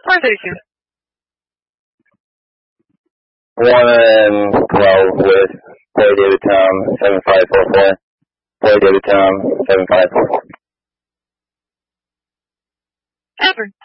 532. 112 with Boy David Tom 7544. Boy David Tom 7544. Answer.